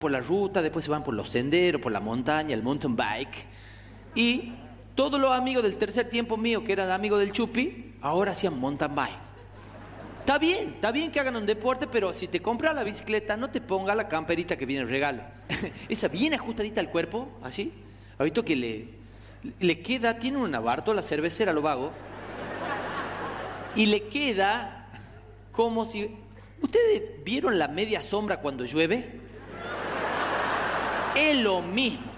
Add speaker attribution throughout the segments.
Speaker 1: por la ruta, después se van por los senderos, por la montaña, el mountain bike. Y todos los amigos del tercer tiempo mío, que eran amigos del Chupi, ahora hacían mountain bike. Está bien que hagan un deporte, pero si te compras la bicicleta, no te ponga la camperita que viene el regalo. Esa bien ajustadita al cuerpo, así. Ahorita que le queda, tiene una Bartola cervecera, lo vago. Y le queda como si... ¿Ustedes vieron la media sombra cuando llueve? Es lo mismo.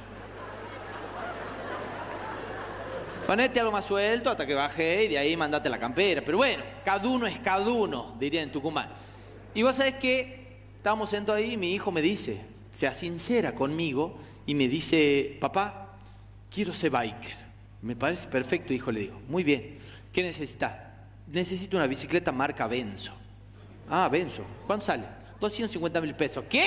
Speaker 1: Ponete algo más suelto hasta que baje y de ahí mandate la campera. Pero bueno, cada uno es cada uno, diría en Tucumán. Y vos sabés que estábamos sentados ahí y mi hijo me dice, sea sincera conmigo, y me dice, papá, quiero ser biker. Me parece perfecto, hijo, le digo. Muy bien. ¿Qué necesitas? Necesito una bicicleta marca Benzo. Ah, Benzo. ¿Cuánto sale? 250.000 pesos. ¿Qué?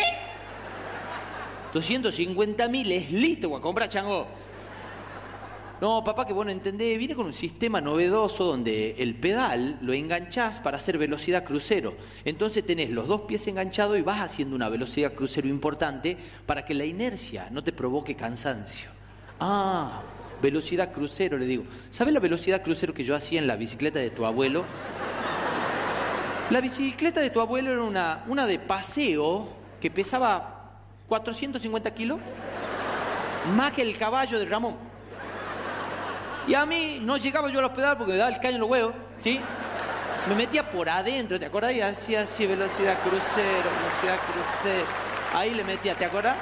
Speaker 1: 250.000 es listo, voy a comprar, chango. No, papá, que vos no entendés, viene con un sistema novedoso donde el pedal lo enganchás para hacer velocidad crucero. Entonces tenés los dos pies enganchados y vas haciendo una velocidad crucero importante para que la inercia no te provoque cansancio. Ah, velocidad crucero, le digo. ¿Sabés la velocidad crucero que yo hacía en la bicicleta de tu abuelo? La bicicleta de tu abuelo era una de paseo que pesaba 450 kilos, más que el caballo de Ramón. Y a mí no llegaba yo a los pedales porque me daba el caño en los huevos, ¿sí? Me metía por adentro, ¿te acordás? Y hacía así, velocidad crucero. Ahí le metía, ¿te acordás?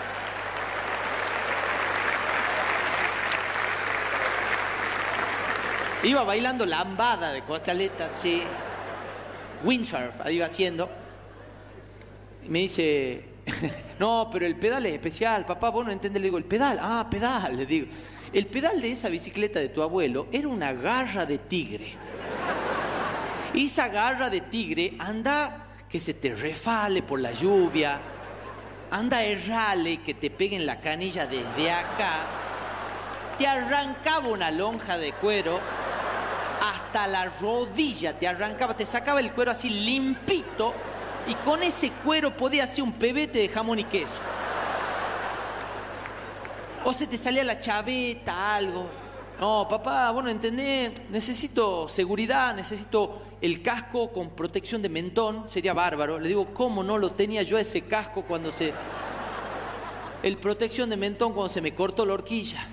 Speaker 1: Iba bailando lambada de costaleta, sí. Windsurf, ahí iba haciendo. Y me dice, no, pero el pedal es especial, papá, vos no entendés. Le digo, ¿el pedal? Ah, pedal, le digo. El pedal de esa bicicleta de tu abuelo era una garra de tigre. Y esa garra de tigre anda que se te refale por la lluvia, anda errale que te pegue en la canilla desde acá, te arrancaba una lonja de cuero hasta la rodilla, te arrancaba, te sacaba el cuero así limpito y con ese cuero podías hacer un pebete de jamón y queso. O se te salía la chaveta, algo. No, papá, vos no entendés. Necesito seguridad, necesito el casco con protección de mentón. Sería bárbaro. Le digo, ¿cómo no lo tenía yo ese casco cuando se... El protección de mentón cuando se me cortó la horquilla.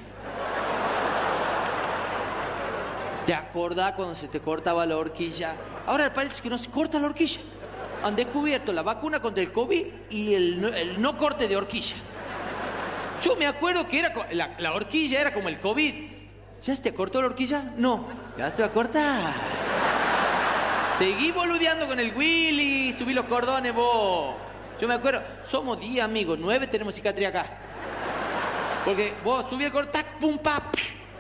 Speaker 1: ¿Te acordás cuando se te cortaba la horquilla? Ahora parece que no se corta la horquilla. Han descubierto la vacuna contra el COVID y el no corte de horquilla. Yo me acuerdo que era la horquilla era como el COVID. ¿Ya se te cortó la horquilla? No. Ya se va a cortar. Seguí boludeando con el Willy, subí los cordones vos. Yo me acuerdo, somos 10 amigos, 9 tenemos cicatriz acá. Porque vos subí el cordón, tac, pum, pap.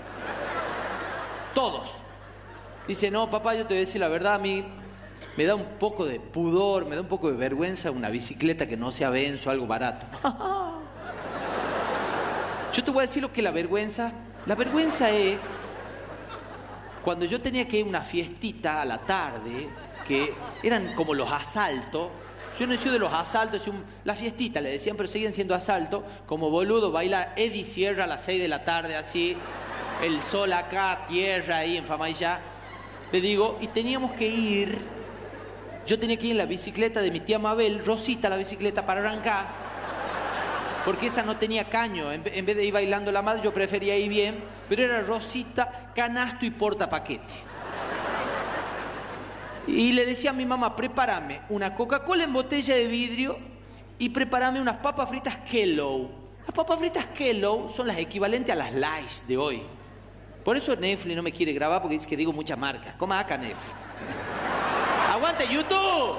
Speaker 1: Todos. Dice, no, papá, yo te voy a decir la verdad, a mí me da un poco de pudor, me da un poco de vergüenza una bicicleta que no sea Benzo, algo barato. Yo te voy a decir lo que es la vergüenza. La vergüenza es cuando yo tenía que ir a una fiestita a la tarde, que eran como los asaltos. Yo no soy de los asaltos, la fiestita le decían, pero seguían siendo asaltos. Como boludo baila Eddie Sierra a las 6 de la tarde, así, el sol acá, tierra ahí en Famaillá. Le digo, y teníamos que ir, yo tenía que ir en la bicicleta de mi tía Mabel, Rosita, la bicicleta para arrancar. Porque esa no tenía caño, en vez de ir bailando la madre yo prefería ir bien, pero era Rosita, canasto y portapaquete. Y le decía a mi mamá, prepárame una Coca-Cola en botella de vidrio y prepárame unas papas fritas Kellogg. Las papas fritas Kellogg son las equivalentes a las Lays de hoy. Por eso Netflix no me quiere grabar porque dice que digo mucha marca. Coma acá, Netflix. ¡Aguante, YouTube!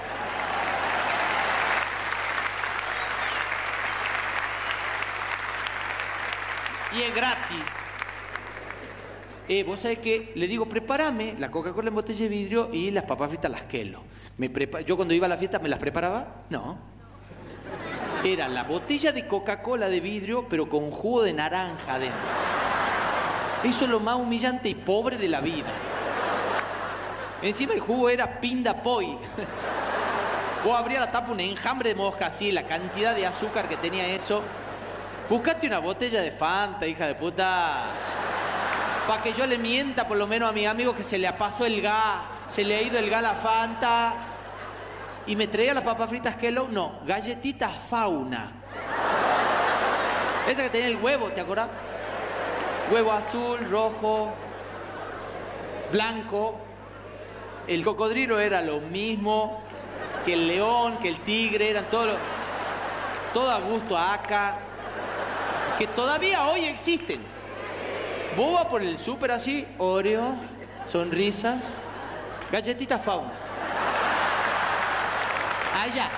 Speaker 1: Y es gratis. Vos sabés que le digo, prepárame la Coca-Cola en botella de vidrio y las papas fritas las Kellogg. Yo cuando iba a la fiesta, ¿me las preparaba? No. Era la botella de Coca-Cola de vidrio, pero con jugo de naranja adentro. Eso es lo más humillante y pobre de la vida. Encima el jugo era Pinda Poi. Vos abrías la tapa, un enjambre de mosca así, la cantidad de azúcar que tenía eso. Buscate una botella de Fanta, hija de puta. Para que yo le mienta por lo menos a mi amigo que se le pasó el gas, se le ha ido el gas a la Fanta. Y me traía las papas fritas Kellogg, no, galletitas Fauna. Esa que tenía el huevo, ¿te acordás? Huevo azul, rojo, blanco. El cocodrilo era lo mismo que el león, que el tigre, eran todo a gusto acá, que todavía hoy existen. Vos vas por el súper así, Oreo, sonrisas, galletitas Fauna. Allá.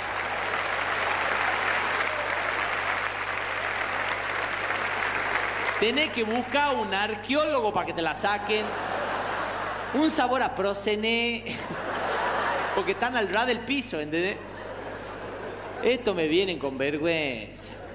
Speaker 1: Tenés que buscar un arqueólogo para que te la saquen. Un sabor a Procené. Porque están al ras del piso, ¿entendés? Esto me vienen con vergüenza.